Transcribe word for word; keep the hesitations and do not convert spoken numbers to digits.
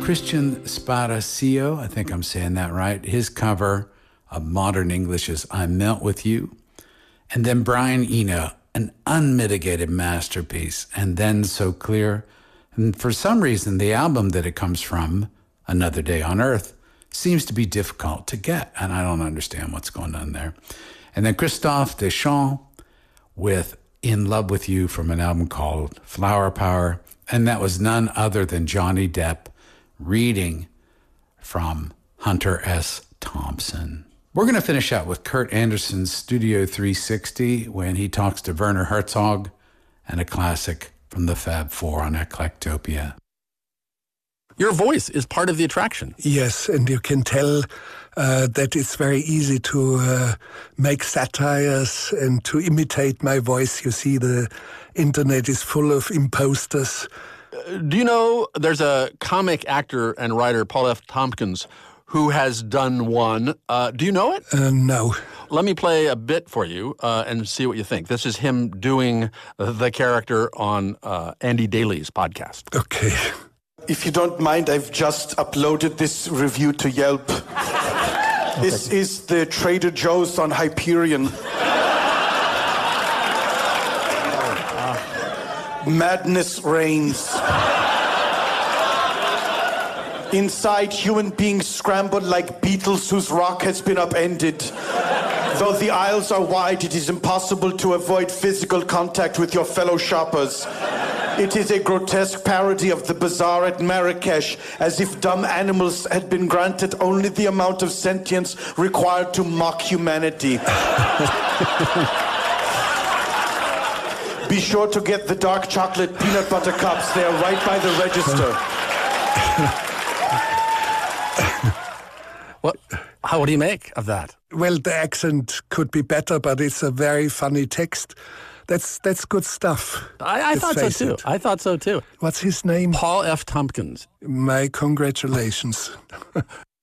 Christian Sparacio, I think I'm saying that right. His cover of modern English is I Melt With You. And then Brian Eno, an unmitigated masterpiece, and Then So Clear. And for some reason, the album that it comes from, Another Day on Earth, seems to be difficult to get, and I don't understand what's going on there. And then Christophe Deschamps with In Love With You from an album called Flower Power, and that was none other than Johnny Depp reading from Hunter S. Thompson. We're going to finish out with Kurt Anderson's Studio three sixty when he talks to Werner Herzog, and a classic from the Fab Four on Eclectopia. Your voice is part of the attraction. Yes, and you can tell uh, that it's very easy to uh, make satires and to imitate my voice. You see, the internet is full of imposters. Uh, do you know there's a comic actor and writer, Paul F. Tompkins, who has done one. Uh, do you know it? Uh, no. Let me play a bit for you uh, and see what you think. This is him doing the character on uh, Andy Daly's podcast. Okay. If you don't mind, I've just uploaded this review to Yelp. This okay. is the Trader Joe's on Hyperion. uh, Madness reigns. Inside, human beings scramble like beetles whose rock has been upended. Though the aisles are wide, it is impossible to avoid physical contact with your fellow shoppers. It is a grotesque parody of the bazaar at Marrakesh, as if dumb animals had been granted only the amount of sentience required to mock humanity. Be sure to get the dark chocolate peanut butter cups. They are right by the register. What? How, what do you make of that? Well, the accent could be better, but it's a very funny text. That's that's good stuff. I, I thought so too. It. I thought so too. What's his name? Paul F. Tompkins. My congratulations.